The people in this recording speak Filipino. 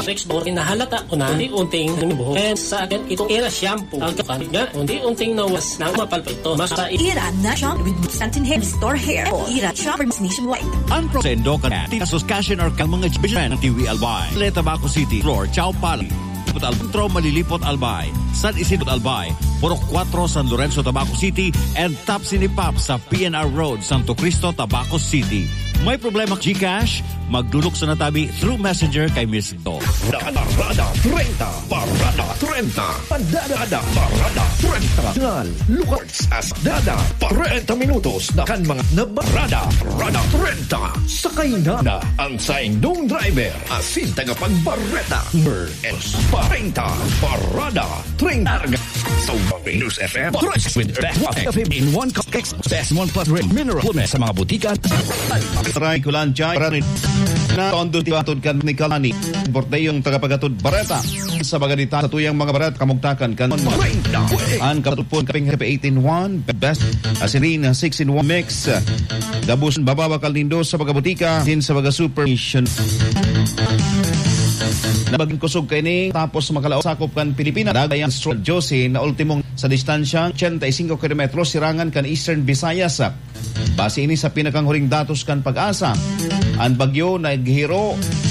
Explore, nahalata ko na unti-unting buhok. Kaya sa akin, itong Era shampoo. Ang kakamit nga, unti-unting nawas na mapalpa ito. Masa Era na shampoo with Stanton Hair Restore Hair. Era Shoppers Nationwide. Ang prosendo ka na. Kasos cashin or kang mga bisyan ng TV Albay. Le Tabaco City, Floor, Chao Pali. Altro Malilipot Albay, San Isidro Albay, Purok 4 San Lorenzo Tabaco City, and Top Sinipap sa PNR Road, Santo Cristo, Tabaco City. May problema GCash? Magdulok sa natabi through Messenger kay Miss Do. Parada 30, Parada 30, Pandada Parada 30. Ngal, Lucas as Dada, 40 minutos na kan mga nabarada, Parada 30. Sakay na ang saingdong driver, asin tagapagbareta, Mer-Els 40, Parada 30. So, News FM, with FM in one context, best one plus red mineral sa mga butika. Try ko lang dyan para rin na tondo tibatod kan ni Kalani Borte yung tagapagatod bareta sa bagadita sa tuyang mga baret kamugtakan kan ang katupon kaping happy 18-1 best asirin 6-in-1 mix dabus bababakal nindo sa bagabutika din sa baga supervision nabagin kusog kay ni tapos makalaot sakop kan Pilipinas dagayang Stroll Jose na ultimong sa distansya 85 km sirangan kan Eastern Visayas. Base ini sa pinakang huring datos kan Pag-asa ang bagyo na naghiro